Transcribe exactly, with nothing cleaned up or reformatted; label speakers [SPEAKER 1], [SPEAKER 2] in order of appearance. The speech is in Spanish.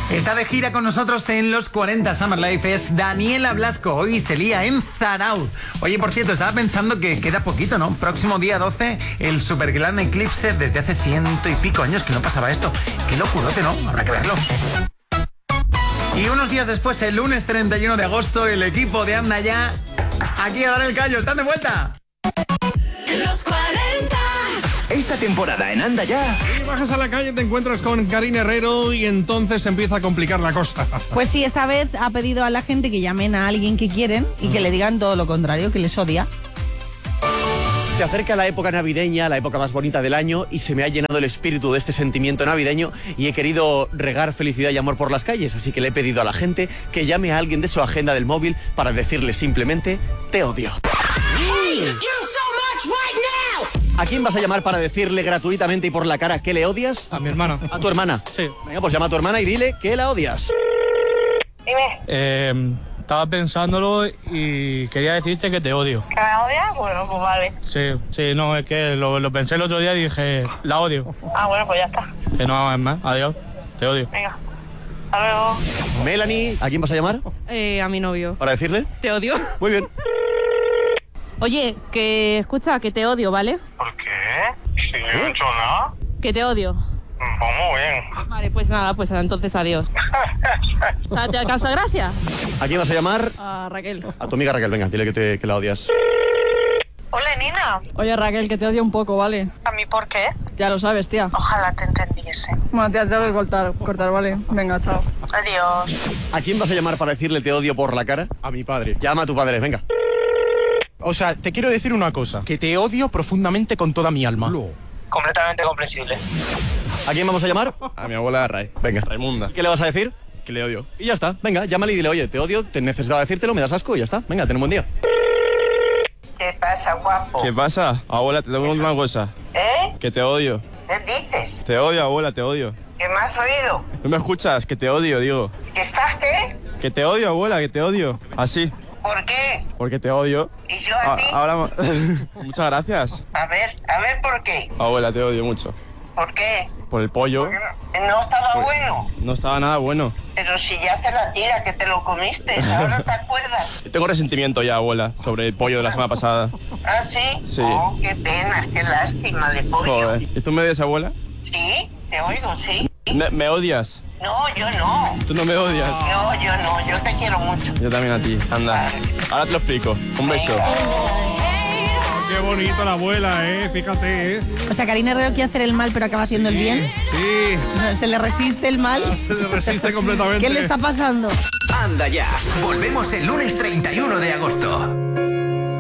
[SPEAKER 1] Está de gira con nosotros en los cuarenta Summer Life, es Daniela Blasco. Hoy se lía en Zarauz. Oye, por cierto, estaba pensando que queda poquito, ¿no? Próximo día doce, el super gran eclipse. Desde hace ciento y pico años que no pasaba esto. Qué locurote, ¿no? Habrá que verlo. Y unos días después, el lunes treinta y uno de agosto, el equipo de Anda Ya, aquí a dar el callo. ¿Están de vuelta?
[SPEAKER 2] Los cuarenta.
[SPEAKER 3] Esta temporada en Anda Ya.
[SPEAKER 4] Y bajas a la calle, te encuentras con Karina Herrero y entonces empieza a complicar la cosa.
[SPEAKER 5] Pues sí, esta vez ha pedido a la gente que llamen a alguien que quieren y que le digan todo lo contrario, que les odia.
[SPEAKER 6] Se acerca la época navideña, la época más bonita del año, y se me ha llenado el espíritu de este sentimiento navideño y he querido regar felicidad y amor por las calles, así que le he pedido a la gente que llame a alguien de su agenda del móvil para decirle simplemente te odio. ¿A quién vas a llamar para decirle gratuitamente y por la cara que le odias?
[SPEAKER 7] A mi hermana.
[SPEAKER 6] ¿A tu hermana?
[SPEAKER 7] Sí.
[SPEAKER 6] Venga, pues llama a tu hermana y dile que la odias.
[SPEAKER 8] Dime.
[SPEAKER 7] Eh, estaba pensándolo y quería decirte que te odio.
[SPEAKER 8] ¿Que me odias? Bueno, pues vale.
[SPEAKER 7] Sí, sí, no, es que lo, lo pensé el otro día y dije, la odio.
[SPEAKER 8] Ah, bueno, pues ya está.
[SPEAKER 7] Que no hagas más, adiós, te odio.
[SPEAKER 8] Venga, hasta luego.
[SPEAKER 6] Melanie, ¿a quién vas a llamar?
[SPEAKER 9] Eh, a mi novio.
[SPEAKER 6] Para decirle.
[SPEAKER 9] Te odio.
[SPEAKER 6] Muy bien.
[SPEAKER 9] Oye, que escucha, que te odio, ¿vale?
[SPEAKER 10] ¿Por qué? Si yo no he hecho nada.
[SPEAKER 9] Que te odio.
[SPEAKER 10] Pues muy bien.
[SPEAKER 9] Vale, pues nada, pues entonces adiós. O sea, ¿te alcanza gracia?
[SPEAKER 6] ¿A quién vas a llamar?
[SPEAKER 9] A Raquel.
[SPEAKER 6] A tu amiga Raquel, venga, dile que, te, que la odias.
[SPEAKER 8] Hola, Nina.
[SPEAKER 9] Oye, Raquel, que te odio un poco, ¿vale?
[SPEAKER 8] ¿A mí por qué?
[SPEAKER 9] Ya lo sabes, tía.
[SPEAKER 8] Ojalá te entendiese.
[SPEAKER 9] Bueno, tía, te debes cortar, cortar, ¿vale? Venga, chao.
[SPEAKER 8] Adiós.
[SPEAKER 6] ¿A quién vas a llamar para decirle te odio por la cara?
[SPEAKER 7] A mi padre.
[SPEAKER 6] Llama a tu padre, venga.
[SPEAKER 7] O sea, te quiero decir una cosa, que te odio profundamente con toda mi alma.
[SPEAKER 10] Completamente comprensible.
[SPEAKER 6] ¿A quién vamos a llamar?
[SPEAKER 7] A mi abuela Ray.
[SPEAKER 6] Venga.
[SPEAKER 7] Raimunda.
[SPEAKER 6] ¿Qué le vas a decir?
[SPEAKER 7] Que le odio.
[SPEAKER 6] Y ya está, venga, llámale y dile, oye, te odio, te necesitaba decírtelo, me das asco y ya está. Venga, ten un buen día.
[SPEAKER 8] ¿Qué pasa, guapo?
[SPEAKER 7] ¿Qué pasa? Abuela, te tengo una cosa.
[SPEAKER 8] ¿Eh?
[SPEAKER 7] Que te odio.
[SPEAKER 8] ¿Qué dices?
[SPEAKER 7] Te odio, abuela, te odio.
[SPEAKER 8] ¿Qué me has oído?
[SPEAKER 7] ¿No me escuchas? Que te odio, digo.
[SPEAKER 8] ¿Que estás qué?
[SPEAKER 7] Que te odio, abuela, que te odio. Así.
[SPEAKER 8] ¿Por qué?
[SPEAKER 7] Porque te odio.
[SPEAKER 8] ¿Y yo a
[SPEAKER 7] A-
[SPEAKER 8] ti?
[SPEAKER 7] ahora... Muchas gracias.
[SPEAKER 8] A ver, a ver por qué.
[SPEAKER 7] Abuela, te odio mucho.
[SPEAKER 8] ¿Por qué?
[SPEAKER 7] Por el pollo.
[SPEAKER 8] No estaba
[SPEAKER 7] Pues-
[SPEAKER 8] bueno.
[SPEAKER 7] No estaba nada bueno.
[SPEAKER 8] Pero si ya te la tira, que te lo comiste, ¿ahora te acuerdas?
[SPEAKER 7] Tengo resentimiento ya, abuela, sobre el pollo de la semana pasada.
[SPEAKER 8] ¿Ah, sí?
[SPEAKER 7] Sí.
[SPEAKER 8] Oh, qué pena, qué lástima de pollo.
[SPEAKER 7] Joder. ¿Y tú me odias, abuela?
[SPEAKER 8] ¿Sí? ¿Te oigo, sí?
[SPEAKER 7] Me, me odias.
[SPEAKER 8] No, yo no.
[SPEAKER 7] Tú no me odias.
[SPEAKER 8] No, yo no, yo te quiero mucho.
[SPEAKER 7] Yo también a ti. Anda. Ahora te lo explico. Un beso.
[SPEAKER 4] Qué bonito la abuela, eh, fíjate, eh.
[SPEAKER 5] O sea, Karina Herrero quiere hacer el mal, pero acaba haciendo el bien.
[SPEAKER 4] Sí,
[SPEAKER 5] No, se le resiste el mal.
[SPEAKER 4] se le resiste completamente.
[SPEAKER 5] ¿Qué le está pasando?
[SPEAKER 3] Anda Ya. Volvemos el lunes treinta y uno de agosto.